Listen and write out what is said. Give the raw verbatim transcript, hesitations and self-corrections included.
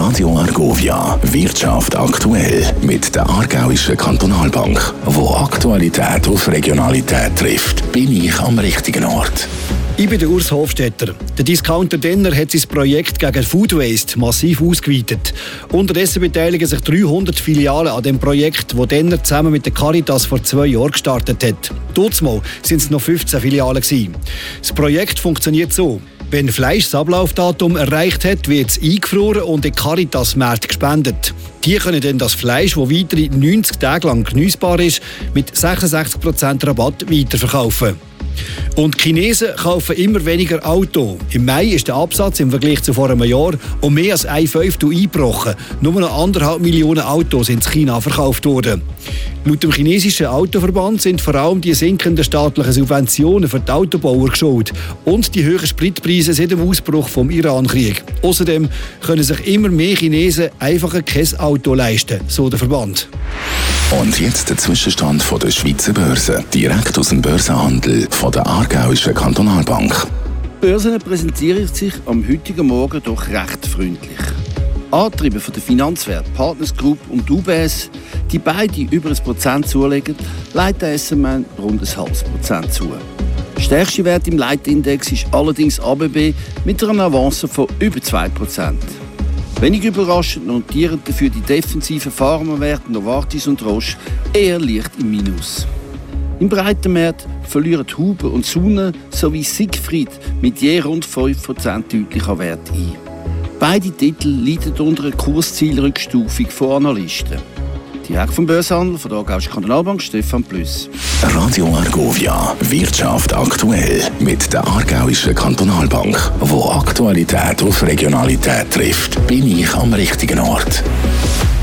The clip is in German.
Radio Argovia, Wirtschaft aktuell mit der Aargauischen Kantonalbank. Wo Aktualität auf Regionalität trifft, bin ich am richtigen Ort. Ich bin der Urs Hofstetter. Der Discounter Denner hat sein Projekt gegen Food Waste massiv ausgeweitet. Unterdessen beteiligen sich dreihundert Filialen an dem Projekt, das Denner zusammen mit der Caritas vor zwei Jahren gestartet hat. Damals sind es noch fünfzehn Filialen gewesen. Das Projekt funktioniert so. Wenn Fleisch das Ablaufdatum erreicht hat, wird es eingefroren und in Caritas-Märkte gespendet. Die können dann das Fleisch, das weitere neunzig Tage lang genießbar ist, mit sechsundsechzig Prozent Rabatt weiterverkaufen. Und die Chinesen kaufen immer weniger Auto. Im Mai ist der Absatz im Vergleich zu vor einem Jahr um mehr als ein Fünftel eingebrochen. Nur noch anderthalb Millionen Autos sind in China verkauft worden. Laut dem chinesischen Autoverband sind vor allem die sinkenden staatlichen Subventionen für die Autobauer geschuld und die hohen Spritpreise seit dem Ausbruch des Iran-Krieg. Außerdem können sich immer mehr Chinesen einfach kein Auto leisten, so der Verband. Und jetzt der Zwischenstand von der Schweizer Börse, direkt aus dem Börsenhandel von der Aargauischen Kantonalbank. Die Börse präsentiert sich am heutigen Morgen doch recht freundlich. Angetrieben von der Finanzwert Partners Group und U B S, die beide über ein Prozent zulegen, legt der S M N rund ein halbes Prozent zu. Der stärkste Wert im Leitindex ist allerdings A B B mit einer Avance von über zwei Prozent. Wenig überraschend notieren dafür die defensiven Pharmawerte Novartis und Roche eher leicht im Minus. Im breiten Markt verlieren Huber und Sunne sowie Siegfried mit je rund fünf Prozent deutlich an Wert ein. Beide Titel leiden unter einer Kurszielrückstufung von Analysten. Direkt vom Börsenhandel von der Aargauischen Kantonalbank, Stefan Plüss. Radio Argovia, Wirtschaft aktuell mit der Aargauischen Kantonalbank. Wo Aktualität auf Regionalität trifft, bin ich am richtigen Ort.